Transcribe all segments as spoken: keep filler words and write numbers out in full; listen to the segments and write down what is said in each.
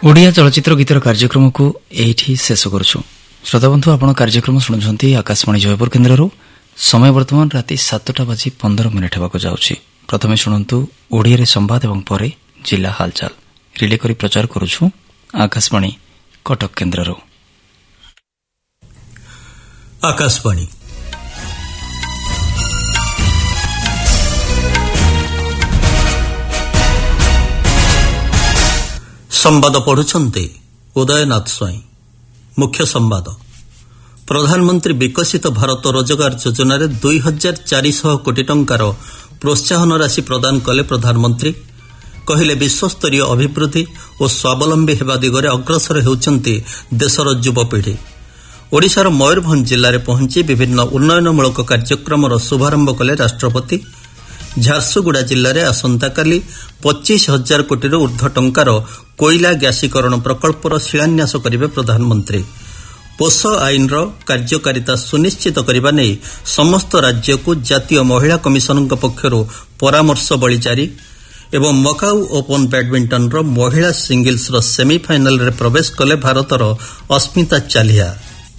ओडिया चलचित्र गीतर कार्यक्रम को एठी शेष करुछु। श्रोता बंधु आपण कार्यक्रम शुणुछंती आकाशवाणी जयपुर केन्द्ररू। समय वर्तमान राति सातटा बाजी पंदर मिनिट हेबाक जाउछि। प्रथमे शुणंतु ओडिया रे संवाद एवं परे जिला हालचाल रिले करी प्रचार करुछु आकाशवाणी कटक केन्द्ररू। आकाशवाणी संवाद पढ़ुछन्ते उदयनाथ स्वाई। मुख्य संवाद। प्रधानमंत्री विकसित भारत रोजगार योजना रे दुई हजार चार सौ कोटी टंकार प्रोत्साहन राशि प्रदान कले प्रधानमंत्री। कहले विश्वस्तरीय अभिवृद्धि और स्वावलंबी हेबा दिगरे अग्रसर हेउछन्ति देशर युवपीढ़ी। ओडिशार मयूरभंज जिले में पहुंची विभिन्न उन्नयनमूलक कार्यक्रम शुभारंभ कले राष्ट्रपति। झारसुगुड़ा जिले में आसंताकाली पच्चीस हजार कोटी ऊर्ध्व टंकार कोयला ग्यासीकरण प्रकल्पर शिलान्यास करेंगे प्रधानमंत्री। पोषो आईन कार्यकारिता सुनिश्चित करने नहीं समस्त राज्य को जातीय महिला कमिशन पक्षर परामर्श बली जारी। एवं मकाऊ ओपन बैडमिंटन महिला सिंगल्स सेमिफाइनाल रे प्रवेश कले भारतर अस्मिता चालिया।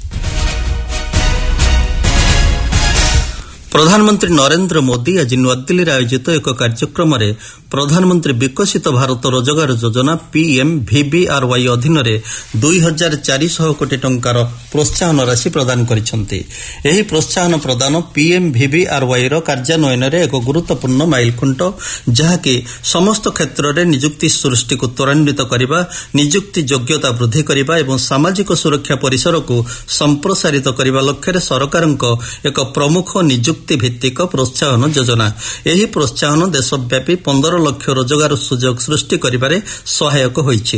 प्रधानमंत्री नरेंद्र मोदी आज नुआदिल्ली आयोजित एक कार्यक्रम में प्रधानमंत्री विकसित भारत रोजगार योजना पीएम वीबीआरवाई अधीन दुई हजार चार सौ कोटी टंकार प्रोत्साहन राशि प्रदान करिसेंति। एही प्रोत्साहन प्रदान पीएम वीबीआरवाई रो कार्यान्वयन रे एक गुरुत्वपूर्ण माइलखुंट, जहाँकि समस्त क्षेत्र में निजुक्ति सृष्टि को त्वरान्वित करने, निजुक्ति योग्यता वृद्धि करने और सामाजिक सुरक्षा परिसर को संप्रसारित करने लक्ष्य सरकार एक प्रमुख निजुक्ति भित्तिक प्रोत्साहन योजना। एही प्रोत्साहन देशव्यापी पंद्रह लक्ष रोजगार सुजोग सृष्टि करिबारे सहायक होइछि।